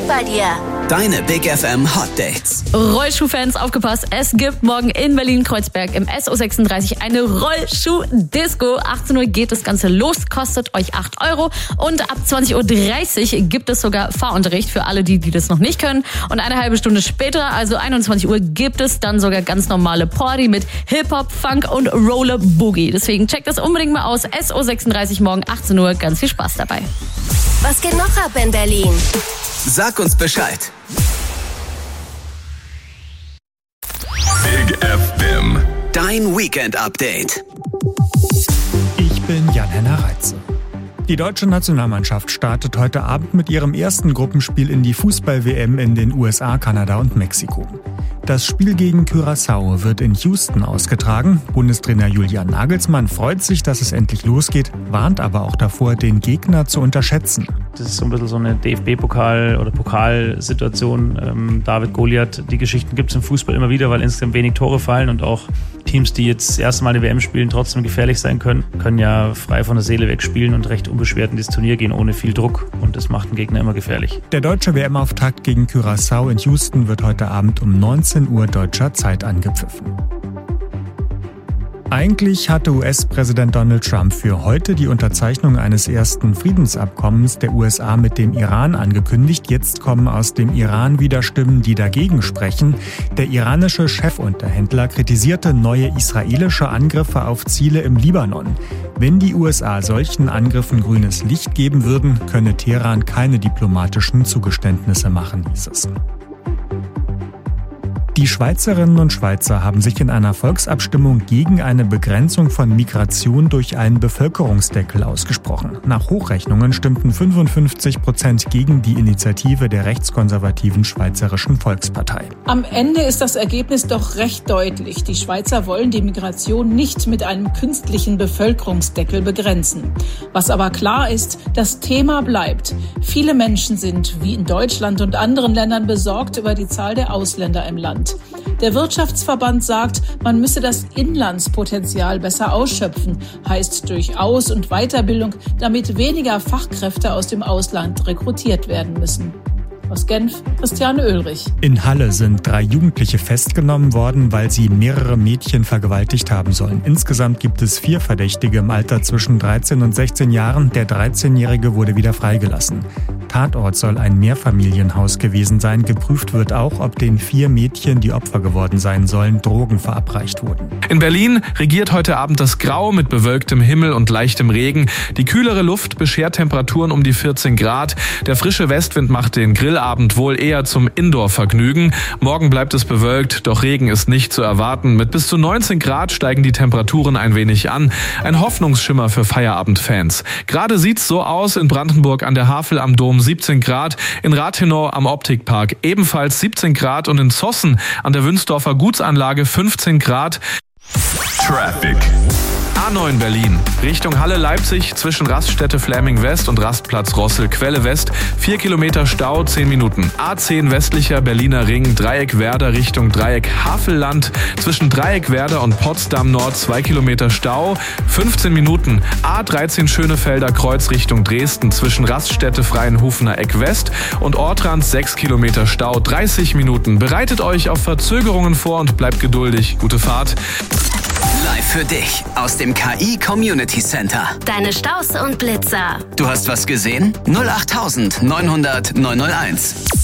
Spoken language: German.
bei dir. Deine Big FM Hot Dates. Rollschuhfans, aufgepasst. Es gibt morgen in Berlin-Kreuzberg im SO36 eine Rollschuh-Disco. 18 Uhr geht das Ganze los, kostet euch 8 €. Und ab 20.30 Uhr gibt es sogar Fahrunterricht für alle, die das noch nicht können. Und eine halbe Stunde später, also 21 Uhr, gibt es dann sogar ganz normale Party mit Hip-Hop, Funk und Roller Boogie. Deswegen checkt das unbedingt mal aus. SO36 morgen 18 Uhr. Ganz viel Spaß dabei. Was geht noch ab in Berlin? Sag uns Bescheid. Big FM. Dein Weekend-Update. Ich bin Jan-Henner Reitze. Die deutsche Nationalmannschaft startet heute Abend mit ihrem ersten Gruppenspiel in die Fußball-WM in den USA, Kanada und Mexiko. Das Spiel gegen Curaçao wird in Houston ausgetragen. Bundestrainer Julian Nagelsmann freut sich, dass es endlich losgeht, warnt aber auch davor, den Gegner zu unterschätzen. Das ist so ein bisschen so eine DFB-Pokal- oder Pokalsituation. David Goliath, die Geschichten gibt es im Fußball immer wieder, weil insgesamt wenig Tore fallen und auch Teams, die jetzt das erste Mal eine WM spielen, trotzdem gefährlich sein können ja frei von der Seele weg spielen und recht unbeschwert in das Turnier gehen, ohne viel Druck. Und das macht den Gegner immer gefährlich. Der deutsche WM-Auftakt gegen Curaçao in Houston wird heute Abend um 19 Uhr deutscher Zeit angepfiffen. Eigentlich hatte US-Präsident Donald Trump für heute die Unterzeichnung eines ersten Friedensabkommens der USA mit dem Iran angekündigt. Jetzt kommen aus dem Iran wieder Stimmen, die dagegen sprechen. Der iranische Chefunterhändler kritisierte neue israelische Angriffe auf Ziele im Libanon. Wenn die USA solchen Angriffen grünes Licht geben würden, könne Teheran keine diplomatischen Zugeständnisse machen, hieß es. Die Schweizerinnen und Schweizer haben sich in einer Volksabstimmung gegen eine Begrenzung von Migration durch einen Bevölkerungsdeckel ausgesprochen. Nach Hochrechnungen stimmten 55% gegen die Initiative der rechtskonservativen Schweizerischen Volkspartei. Am Ende ist das Ergebnis doch recht deutlich. Die Schweizer wollen die Migration nicht mit einem künstlichen Bevölkerungsdeckel begrenzen. Was aber klar ist, das Thema bleibt. Viele Menschen sind, wie in Deutschland und anderen Ländern, besorgt über die Zahl der Ausländer im Land. Der Wirtschaftsverband sagt, man müsse das Inlandspotenzial besser ausschöpfen, heißt durch Aus- und Weiterbildung, damit weniger Fachkräfte aus dem Ausland rekrutiert werden müssen. Aus Genf, Christiane Oehlrich. In Halle sind 3 Jugendliche festgenommen worden, weil sie mehrere Mädchen vergewaltigt haben sollen. Insgesamt gibt es 4 Verdächtige im Alter zwischen 13 und 16 Jahren. Der 13-Jährige wurde wieder freigelassen. Tatort soll ein Mehrfamilienhaus gewesen sein. Geprüft wird auch, ob den 4 Mädchen, die Opfer geworden sein sollen, Drogen verabreicht wurden. In Berlin regiert heute Abend das Grau mit bewölktem Himmel und leichtem Regen. Die kühlere Luft beschert Temperaturen um die 14 Grad. Der frische Westwind macht den Grillabend wohl eher zum Indoor-Vergnügen. Morgen bleibt es bewölkt, doch Regen ist nicht zu erwarten. Mit bis zu 19 Grad steigen die Temperaturen ein wenig an. Ein Hoffnungsschimmer für Feierabendfans. Gerade sieht's so aus in Brandenburg an der Havel am Dom 17 Grad, in Rathenau am Optikpark ebenfalls 17 Grad und in Zossen an der Wünsdorfer Gutsanlage 15 Grad. Traffic. A9 Berlin, Richtung Halle-Leipzig zwischen Raststätte Fläming West und Rastplatz Rossel-Quelle West, 4 Kilometer Stau, 10 Minuten. A10 westlicher Berliner Ring, Dreieck Werder Richtung Dreieck Havelland, zwischen Dreieck Werder und Potsdam Nord 2 Kilometer Stau, 15 Minuten. A13 Schönefelder Kreuz Richtung Dresden, zwischen Raststätte Freienhufener Eck West und Ortrand 6 Kilometer Stau, 30 Minuten. Bereitet euch auf Verzögerungen vor und bleibt geduldig. Gute Fahrt. Live für dich aus dem KI Community Center. Deine Staus und Blitzer. Du hast was gesehen? 08900 901.